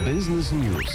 بيزنس نيوز.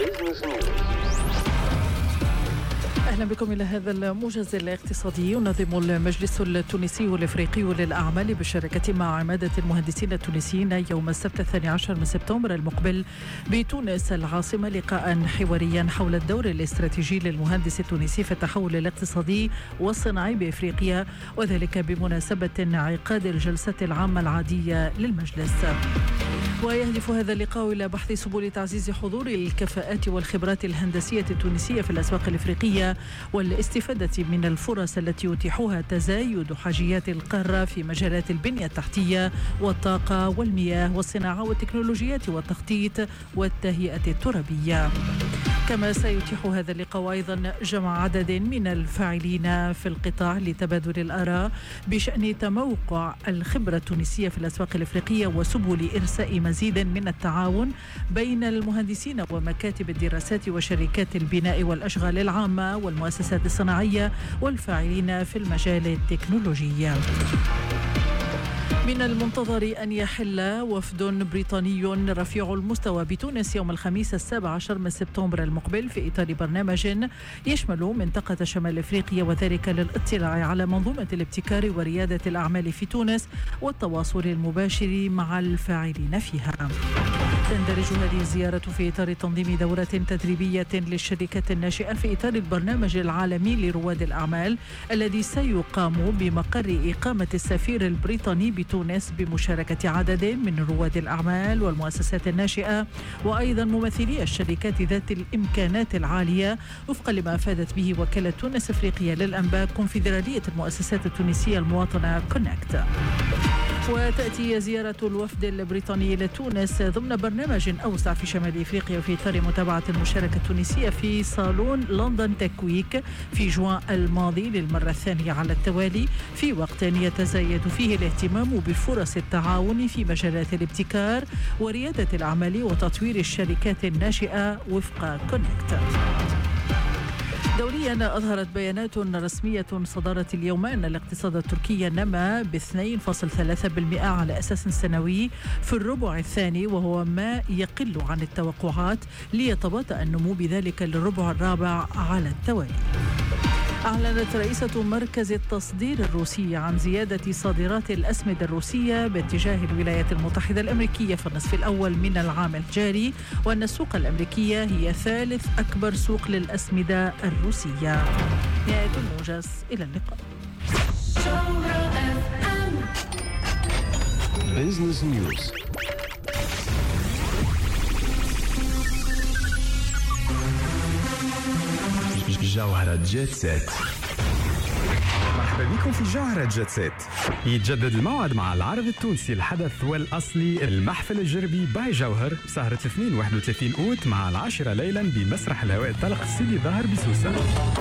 أهلا بكم إلى هذا الموجز الاقتصادي. ينظم المجلس التونسي الإفريقي للأعمال بالشراكة مع عمادة المهندسين التونسيين يوم السبت 12 من سبتمبر المقبل بتونس العاصمة لقاء حواريا حول الدور الاستراتيجي للمهندس التونسي في التحول الاقتصادي والصناعي بإفريقيا، وذلك بمناسبة انعقاد الجلسة العامة العادية للمجلس. ويهدف هذا اللقاء إلى بحث سبل تعزيز حضور الكفاءات والخبرات الهندسية التونسية في الأسواق الإفريقية والاستفادة من الفرص التي يتيحها تزايد حاجيات القارة في مجالات البنية التحتية والطاقة والمياه والصناعة والتكنولوجيات والتخطيط والتهيئة الترابية. كما سيتيح هذا اللقاء أيضا جمع عدد من الفاعلين في القطاع لتبادل الآراء بشأن تموقع الخبرة التونسية في الأسواق الإفريقية وسبل إرساء مزيد من التعاون بين المهندسين ومكاتب الدراسات وشركات البناء والأشغال العامة والمؤسسات الصناعية والفاعلين في المجال التكنولوجي. من المنتظر أن يحل وفد بريطاني رفيع المستوى بتونس يوم الخميس 17 من سبتمبر المقبل في إطار برنامج يشمل منطقة شمال أفريقيا، وذلك للاطلاع على منظومة الابتكار وريادة الأعمال في تونس والتواصل المباشر مع الفاعلين فيها. تندرج هذه الزيارة في إطار تنظيم دورة تدريبية للشركات الناشئة في إطار البرنامج العالمي لرواد الأعمال الذي سيقام بمقر إقامة السفير البريطاني بتونس بمشاركة عدد من رواد الأعمال والمؤسسات الناشئة وأيضا ممثلي الشركات ذات الإمكانات العالية، وفقا لما أفادت به وكالة تونس أفريقيا للأنباء كونفدرالية المؤسسات التونسية المواطنة كونكت. وتأتي زيارة الوفد البريطاني لتونس ضمن برنامج أوسع في شمال إفريقيا في إطار متابعة المشاركة التونسية في صالون لندن تك ويك في جوان الماضي للمرة الثانية على التوالي، في وقت يتزايد فيه الاهتمام بفرص التعاون في مجالات الابتكار وريادة الأعمال وتطوير الشركات الناشئة وفق كونكت. دوليا أظهرت بيانات رسمية صدرت اليوم أن الاقتصاد التركي نما ب2.3% على أساس سنوي في الربع الثاني، وهو ما يقل عن التوقعات، ليتباطأ النمو بذلك للربع الرابع على التوالي. أعلنت رئيسة مركز التصدير الروسي عن زيادة صادرات الأسمدة الروسية باتجاه الولايات المتحدة الأمريكية في النصف الأول من العام الجاري، وأن السوق الأمريكية هي ثالث أكبر سوق للأسمدة الروسية. نهاية الموجز، إلى اللقاء. بيزنس نيوز. جوهرة جيت سيت. مرحبا بكم في جوهرة جيت سيت. يتجدد الموعد مع العرض التونسي الحدث والأصلي المحفل الجربي باي جوهر سهرة الاثنين 31 أوت مع 10 ليلا بمسرح الهواء الطلق سيدي ظاهر بسوسة.